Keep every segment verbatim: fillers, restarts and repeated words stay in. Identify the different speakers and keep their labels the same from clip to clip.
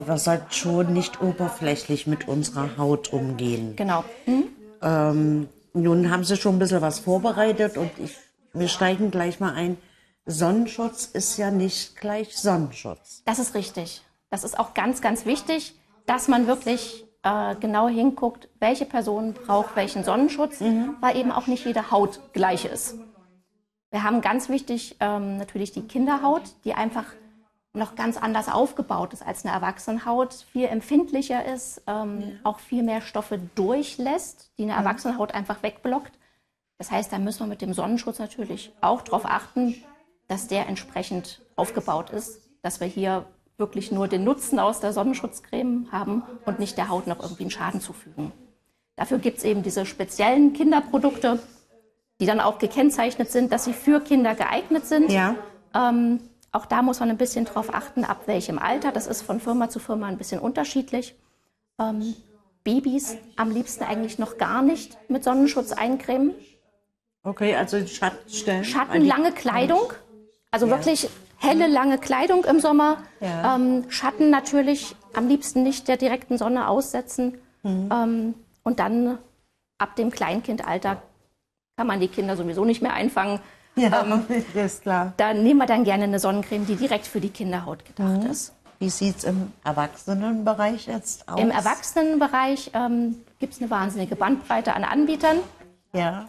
Speaker 1: wir sollten schon nicht oberflächlich mit unserer Haut umgehen.
Speaker 2: Genau. Hm?
Speaker 1: Ähm, nun haben Sie schon ein bisschen was vorbereitet und ich, wir steigen gleich mal ein. Sonnenschutz ist ja nicht gleich Sonnenschutz.
Speaker 2: Das ist richtig. Das ist auch ganz, ganz wichtig, dass man wirklich äh, genau hinguckt, welche Person braucht welchen Sonnenschutz, mhm. weil eben auch nicht jede Haut gleich ist. Wir haben ganz wichtig ähm, natürlich die Kinderhaut, die einfach noch ganz anders aufgebaut ist als eine Erwachsenenhaut, viel empfindlicher ist, ähm, ja. auch viel mehr Stoffe durchlässt, die eine Erwachsenenhaut einfach wegblockt. Das heißt, da müssen wir mit dem Sonnenschutz natürlich auch darauf achten, dass der entsprechend aufgebaut ist, dass wir hier wirklich nur den Nutzen aus der Sonnenschutzcreme haben und nicht der Haut noch irgendwie einen Schaden zufügen. Dafür gibt es eben diese speziellen Kinderprodukte, die dann auch gekennzeichnet sind, dass sie für Kinder geeignet sind.
Speaker 1: Ja.
Speaker 2: Ähm, auch da muss man ein bisschen drauf achten, ab welchem Alter. Das ist von Firma zu Firma ein bisschen unterschiedlich. Ähm, Babys am liebsten eigentlich noch gar nicht mit Sonnenschutz eincremen.
Speaker 1: Okay, also Schattenstellen.
Speaker 2: Schatten, lange Kleidung. Also ja. wirklich helle, lange Kleidung im Sommer.
Speaker 1: Ja.
Speaker 2: Ähm, Schatten natürlich am liebsten nicht der direkten Sonne aussetzen. Mhm. Ähm, und dann ab dem Kleinkindalter kann man die Kinder sowieso nicht mehr einfangen.
Speaker 1: Ja,
Speaker 2: ähm,
Speaker 1: ist klar.
Speaker 2: Da nehmen wir dann gerne eine Sonnencreme, die direkt für die Kinderhaut gedacht mhm. ist.
Speaker 1: Wie sieht es im Erwachsenenbereich jetzt aus?
Speaker 2: Im Erwachsenenbereich ähm, gibt es eine wahnsinnige Bandbreite an Anbietern.
Speaker 1: Ja.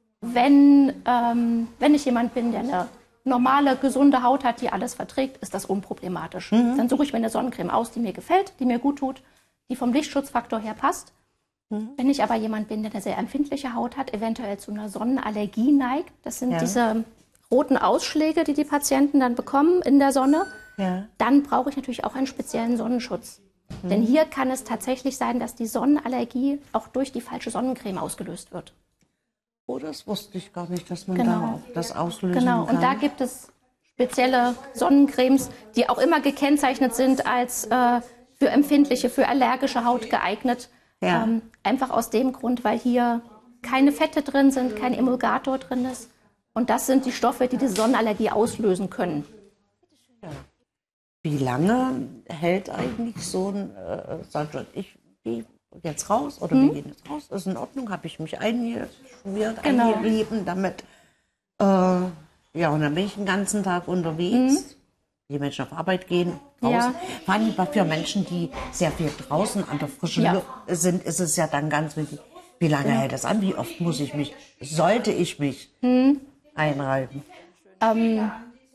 Speaker 2: Wenn, ähm, wenn ich jemand bin, der eine normale, gesunde Haut hat, die alles verträgt, ist das unproblematisch. Mhm. Dann suche ich mir eine Sonnencreme aus, die mir gefällt, die mir gut tut, die vom Lichtschutzfaktor her passt. Mhm. Wenn ich aber jemand bin, der eine sehr empfindliche Haut hat, eventuell zu einer Sonnenallergie neigt, das sind ja. diese roten Ausschläge, die die Patienten dann bekommen in der Sonne, ja. dann brauche ich natürlich auch einen speziellen Sonnenschutz. Mhm. Denn hier kann es tatsächlich sein, dass die Sonnenallergie auch durch die falsche Sonnencreme ausgelöst wird.
Speaker 1: Oh, das wusste ich gar nicht, dass man
Speaker 2: genau.
Speaker 1: da auch das auslösen
Speaker 2: genau.
Speaker 1: kann.
Speaker 2: Und da gibt es spezielle Sonnencremes, die auch immer gekennzeichnet sind als äh, für empfindliche, für allergische Haut geeignet. Ja. Ähm, einfach aus dem Grund, weil hier keine Fette drin sind, kein Emulgator drin ist. Und das sind die Stoffe, die die Sonnenallergie auslösen können.
Speaker 1: Ja. Wie lange hält eigentlich so ein äh, Sonnenschutz? Ich gehe jetzt raus oder hm? wir gehen jetzt raus, ist in Ordnung, habe ich mich eingeschmiert,
Speaker 2: genau.
Speaker 1: eingerieben damit. Äh, ja, und dann bin ich den ganzen Tag unterwegs. Hm? Die Menschen auf Arbeit gehen, raus. Ja. Vor allem für Menschen, die sehr viel draußen an der frischen ja. Luft sind, ist es ja dann ganz wichtig, wie lange ja. hält das an? Wie oft muss ich mich, sollte ich mich hm. einreiben?
Speaker 2: Ähm,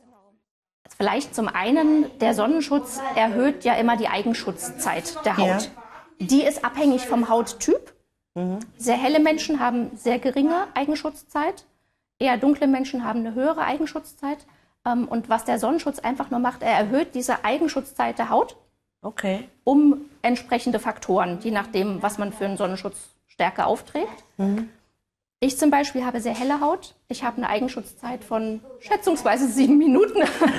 Speaker 2: vielleicht zum einen, der Sonnenschutz erhöht ja immer die Eigenschutzzeit der Haut. Ja. Die ist abhängig vom Hauttyp. Mhm. Sehr helle Menschen haben sehr geringe Eigenschutzzeit. Eher dunkle Menschen haben eine höhere Eigenschutzzeit. Und was der Sonnenschutz einfach nur macht, er erhöht diese Eigenschutzzeit der Haut
Speaker 1: okay.
Speaker 2: um entsprechende Faktoren, je nachdem, was man für einen Sonnenschutz stärker aufträgt. Mhm. Ich zum Beispiel habe sehr helle Haut. Ich habe eine Eigenschutzzeit von schätzungsweise sieben Minuten.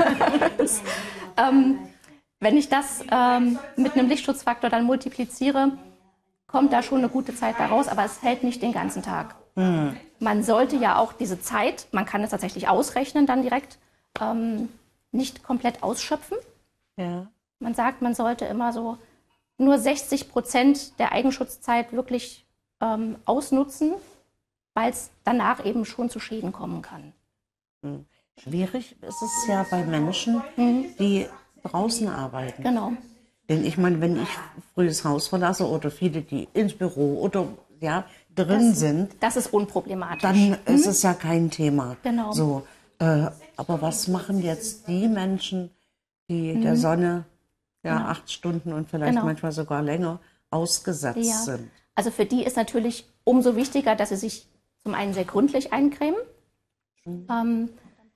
Speaker 2: das, ähm, wenn ich das ähm, mit einem Lichtschutzfaktor dann multipliziere, kommt da schon eine gute Zeit bei raus, aber es hält nicht den ganzen Tag. Mhm. Man sollte ja auch diese Zeit, man kann es tatsächlich ausrechnen dann direkt, Ähm, nicht komplett ausschöpfen.
Speaker 1: Ja.
Speaker 2: Man sagt, man sollte immer so nur sechzig Prozent der Eigenschutzzeit wirklich ähm, ausnutzen, weil es danach eben schon zu Schäden kommen kann.
Speaker 1: Mhm. Schwierig ist es ja bei Menschen, mhm. die draußen arbeiten.
Speaker 2: Genau.
Speaker 1: Denn ich meine, wenn ich früh das Haus verlasse oder viele, die ins Büro oder ja, drin
Speaker 2: das,
Speaker 1: sind,
Speaker 2: das ist unproblematisch.
Speaker 1: Dann
Speaker 2: mhm.
Speaker 1: ist es ja kein Thema.
Speaker 2: Genau.
Speaker 1: So. Äh, aber was machen jetzt die Menschen, die mhm. der Sonne ja, genau. acht Stunden und vielleicht genau. manchmal sogar länger ausgesetzt
Speaker 2: ja.
Speaker 1: sind?
Speaker 2: Also für die ist natürlich umso wichtiger, dass sie sich zum einen sehr gründlich eincremen, mhm. ähm,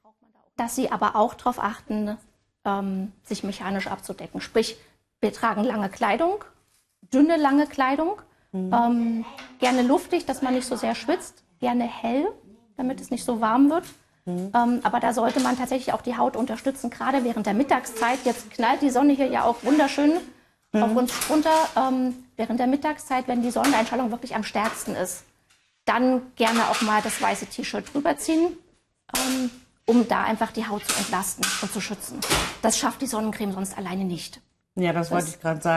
Speaker 2: dass sie aber auch darauf achten, ähm, sich mechanisch abzudecken. Sprich, wir tragen lange Kleidung, dünne, lange Kleidung, mhm. ähm, gerne luftig, dass man nicht so sehr schwitzt, gerne hell, damit es nicht so warm wird. Mhm. Ähm, aber da sollte man tatsächlich auch die Haut unterstützen, gerade während der Mittagszeit. Jetzt knallt die Sonne hier ja auch wunderschön mhm. auf uns runter. Ähm, während der Mittagszeit, wenn die Sonneneinstrahlung wirklich am stärksten ist, dann gerne auch mal das weiße T-Shirt drüber ziehen, ähm, um da einfach die Haut zu entlasten und zu schützen. Das schafft die Sonnencreme sonst alleine nicht.
Speaker 1: Ja, das, das wollte ich gerade sagen.